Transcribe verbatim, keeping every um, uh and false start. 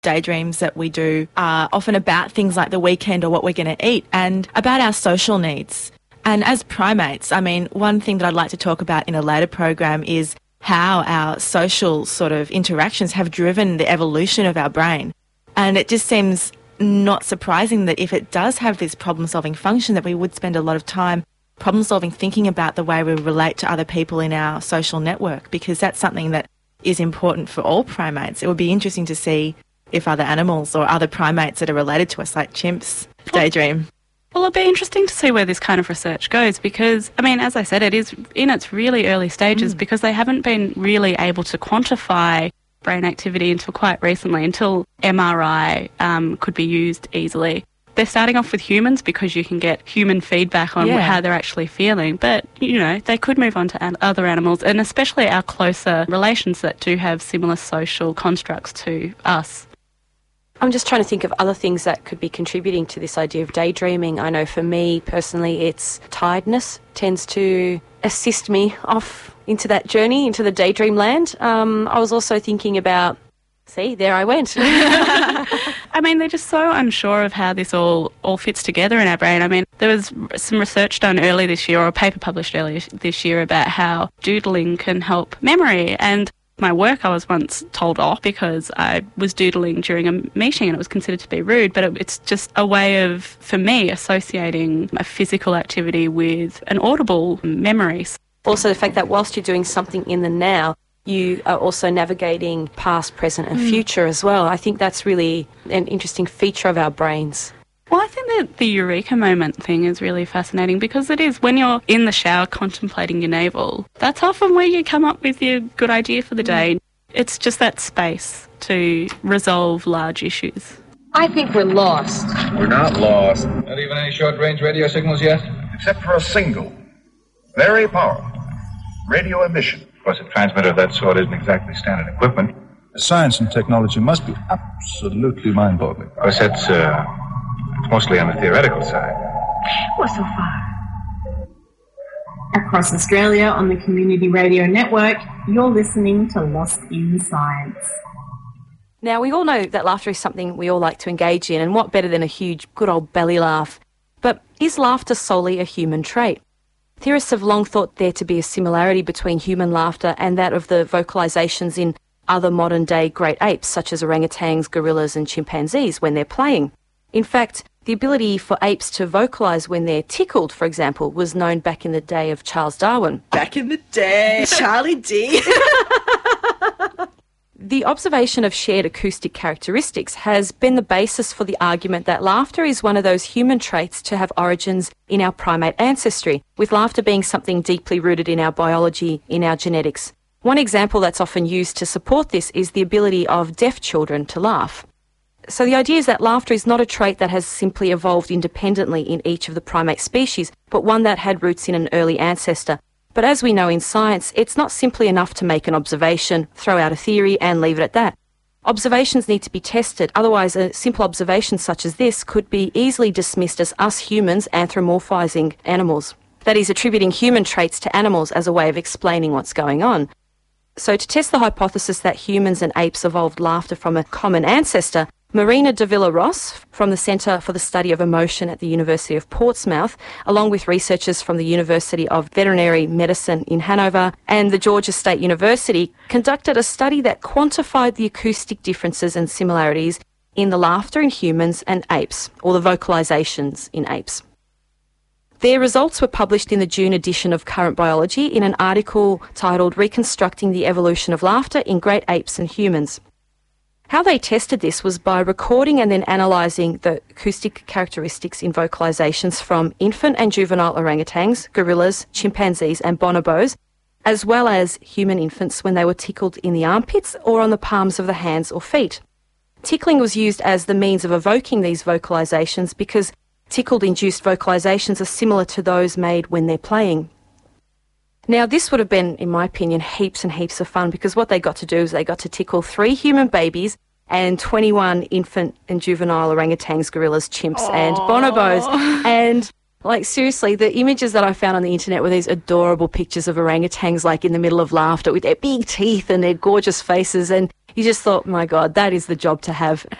daydreams that we do are often about things like the weekend or what we're going to eat and about our social needs. And as primates, I mean, one thing that I'd like to talk about in a later program is how our social sort of interactions have driven the evolution of our brain. And it just seems not surprising that if it does have this problem-solving function, that we would spend a lot of time problem-solving, thinking about the way we relate to other people in our social network, because that's something that is important for all primates. It would be interesting to see if other animals or other primates that are related to us, like chimps, daydream. Well, it'll be interesting to see where this kind of research goes because, I mean, as I said, it is in its really early stages mm. because they haven't been really able to quantify brain activity until quite recently, until M R I um, could be used easily. They're starting off with humans because you can get human feedback on yeah. how they're actually feeling. But, you know, they could move on to an- other animals, and especially our closer relations that do have similar social constructs to us. I'm just trying to think of other things that could be contributing to this idea of daydreaming. I know for me personally, it's tiredness tends to assist me off into that journey, into the daydream land. Um, I was also thinking about, see, there I went. I mean, they're just so unsure of how this all, all fits together in our brain. I mean, there was some research done early this year, or a paper published earlier this year, about how doodling can help memory. And my work I was once told off because I was doodling during a meeting and it was considered to be rude, but it, it's just a way of, for me, associating a physical activity with an audible memory. Also the fact that whilst you're doing something in the now, you are also navigating past, present and mm. future as well. I think that's really an interesting feature of our brains. Well, I think that the eureka moment thing is really fascinating because it is when you're in the shower contemplating your navel, that's often where you come up with your good idea for the day. It's just that space to resolve large issues. I think we're lost. We're not lost. Not even any short-range radio signals yet? Except for a single, very powerful radio emission. Of course, a transmitter of that sort isn't exactly standard equipment. Science and technology must be absolutely mind-boggling. Of course, that's uh, mostly on the theoretical side. Well, so far. Across Australia on the Community Radio Network, you're listening to Lost in Science. Now, we all know that laughter is something we all like to engage in, and what better than a huge, good old belly laugh? But is laughter solely a human trait? Theorists have long thought there to be a similarity between human laughter and that of the vocalisations in other modern-day great apes, such as orangutans, gorillas and chimpanzees, when they're playing. In fact, the ability for apes to vocalise when they're tickled, for example, was known back in the day of Charles Darwin. Back in the day, Charlie D. The observation of shared acoustic characteristics has been the basis for the argument that laughter is one of those human traits to have origins in our primate ancestry, with laughter being something deeply rooted in our biology, in our genetics. One example that's often used to support this is the ability of deaf children to laugh. So the idea is that laughter is not a trait that has simply evolved independently in each of the primate species, but one that had roots in an early ancestor. But as we know in science, it's not simply enough to make an observation, throw out a theory and leave it at that. Observations need to be tested, otherwise a simple observation such as this could be easily dismissed as us humans anthropomorphizing animals. That is, attributing human traits to animals as a way of explaining what's going on. So to test the hypothesis that humans and apes evolved laughter from a common ancestor, Marina de Villa-Ross from the Centre for the Study of Emotion at the University of Portsmouth, along with researchers from the University of Veterinary Medicine in Hanover and the Georgia State University, conducted a study that quantified the acoustic differences and similarities in the laughter in humans and apes, or the vocalisations in apes. Their results were published in the June edition of Current Biology in an article titled Reconstructing the Evolution of Laughter in Great Apes and Humans. How they tested this was by recording and then analysing the acoustic characteristics in vocalisations from infant and juvenile orangutans, gorillas, chimpanzees and bonobos, as well as human infants when they were tickled in the armpits or on the palms of the hands or feet. Tickling was used as the means of evoking these vocalisations because tickled-induced vocalisations are similar to those made when they're playing. Now, this would have been, in my opinion, heaps and heaps of fun because what they got to do is they got to tickle three human babies and twenty-one infant and juvenile orangutans, gorillas, chimps Aww. and bonobos. And, like, seriously, the images that I found on the internet were these adorable pictures of orangutans, like, in the middle of laughter with their big teeth and their gorgeous faces. And You just thought, my God, that is the job to have.